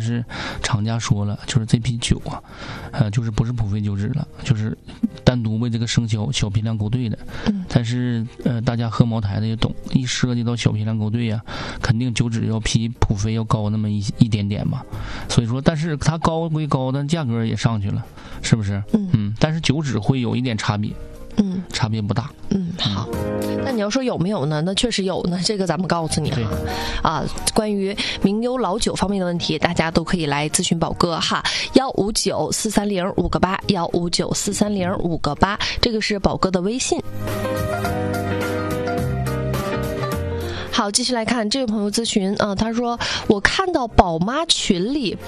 是厂家说了，就是这批酒啊，就是不是普肥酒脂了，就是单独为这个生肖小批量勾兑的。但是大家喝茅台的也懂，一涉及到小批量勾兑呀，肯定酒脂要比普肥要高那么一点点吧。所以说，但是它高归高，但价格也上去了，是不是？但是酒脂会有一点差别。差别不大。 好。那你要说有没有呢？那确实有呢，这个咱们告诉你哈。关于名优老酒方面的问题，大家都可以来咨询宝哥哈，159-430-5个8，159-430-5个8，这个是宝哥的微信。好，继续来看这位朋友咨询他说我看到宝妈群里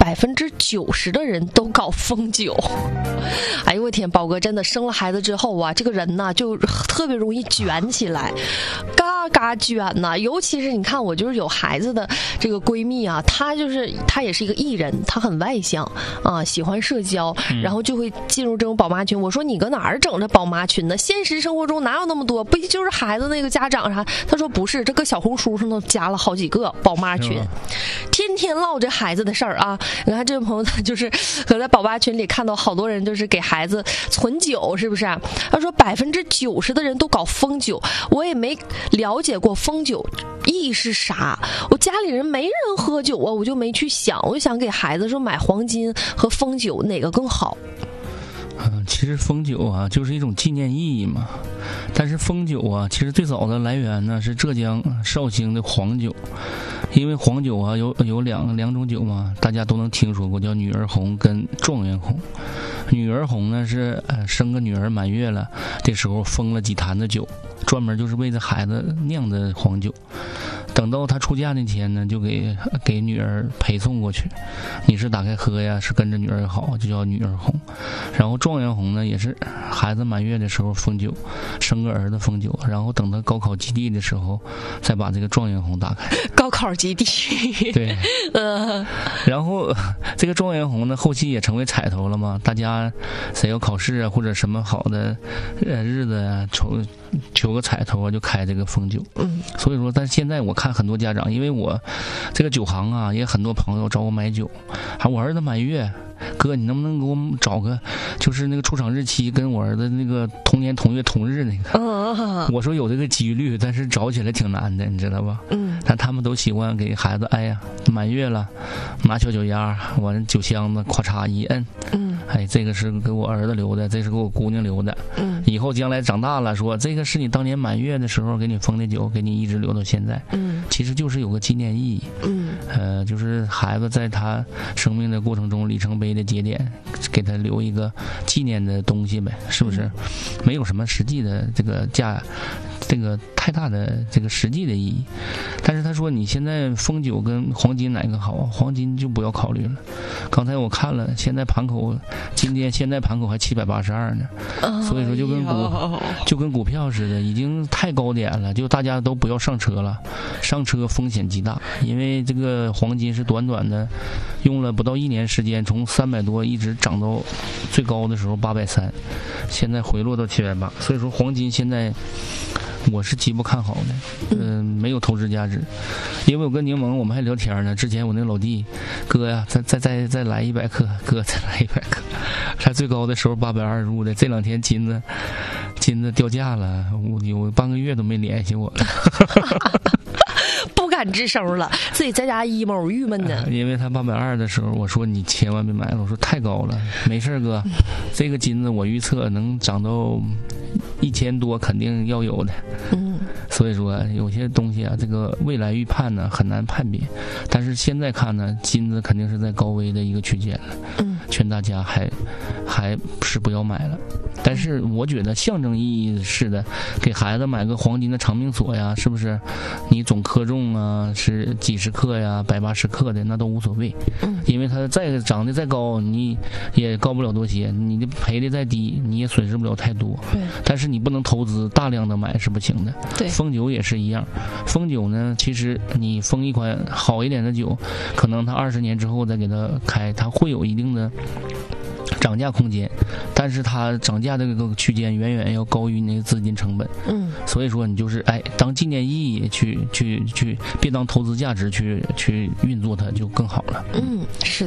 90%的人都搞疯酒。哎呦我天，宝哥真的生了孩子之后啊，这个人呢就特别容易卷起来，嘎嘎卷呐。尤其是你看我就是有孩子的这个闺蜜啊，她也是一个艺人，她很外向啊，喜欢社交，然后就会进入这种宝妈群。我说你搁哪儿整这宝妈群呢？现实生活中哪有那么多？不就是孩子那个家长啥？她说不是，这个小红书上都加了好几个宝妈群，天天唠这孩子的事儿啊。你看这位朋友他就是可在宝妈群里看到好多人就是给孩子存酒，是不是他说90%的人都搞疯酒，我也没了解过疯酒意义是啥，我家里人没人喝酒啊，我就没去想，我就想给孩子说买黄金和疯酒哪个更好。 其实封酒啊就是一种纪念意义嘛，但是封酒啊其实最早的来源呢是浙江绍兴的黄酒，因为黄酒啊有两种酒嘛，大家都能听说过，叫女儿红跟状元红。女儿红呢是生个女儿满月了，这时候封了几坛的酒，专门就是为这孩子酿的黄酒。等到他出嫁那天呢，就给女儿陪送过去。你是打开喝呀，是跟着女儿好，就叫女儿红。然后状元红呢，也是孩子满月的时候封酒，生个儿子封酒。然后等他高考基地的时候，再把这个状元红打开。 高考基地。 对。然后这个状元红呢，后期也成为彩头了嘛。大家谁要考试啊，或者什么好的日子啊，求个彩头啊，就开这个封酒。所以说，但是现在我看很多家长，因为我这个酒行啊，也很多朋友找我买酒，我儿子满月，哥你能不能给我找个就是那个出厂日期跟我儿子那个同年同月同日那个。我说有这个几率，但是找起来挺难的，你知道吧？但他们都喜欢给孩子，哎呀满月了，拿小脚丫完酒箱子咔嚓一摁，这个是给我儿子留的，这是给我姑娘留的，以后将来长大了说这个是你当年满月的时候给你封的酒，给你一直留到现在。其实就是有个纪念意义。就是孩子在他生命的过程中里程碑的节点，给他留一个纪念的东西呗，是不是？没有什么实际的这个太大的这个实际的意义。但是他说你现在封酒跟黄金哪个好？黄金就不要考虑了。刚才我看了，现在盘口现在盘口还782呢，所以说就跟股票似的，已经太高点了，就大家都不要上车了，上车风险极大。因为这个黄金是短短的用了不到1年时间，从300多一直涨到最高的时候830，现在回落到780，所以说黄金现在我是极不看好的，没有投资价值。因为我跟柠檬我们还聊天呢，之前我那老弟哥呀，再来100克，哥再来100克，他最高的时候820的，这2天金子掉价了，我有半个月都没联系我了。 不敢吱声了，自己在家 emo 郁闷呢。 因为他820的时候，我说你千万别买了，我说太高了，没事哥，这个金子我预测能涨到1000多，肯定要有的。所以说有些东西啊，这个未来预判呢很难判别，但是现在看呢，金子肯定是在高危的一个区间了。劝大家还是不要买了。但是我觉得象征意义是的，给孩子买个黄金的长命锁呀，是不是？你总克重啊，是几十克呀，180克的那都无所谓。因为它长得再高，你也高不了多些，你赔的再低，你也损失不了太多。但是你不能投资大量的买是不行的。封酒也是一样，封酒呢，其实你封一款好一点的酒，可能它20年之后再给它开，它会有一定的涨价空间，但是它涨价的这个区间远远要高于你的资金成本。所以说你就是当纪念意义去，别当投资价值去运作它就更好了。是的。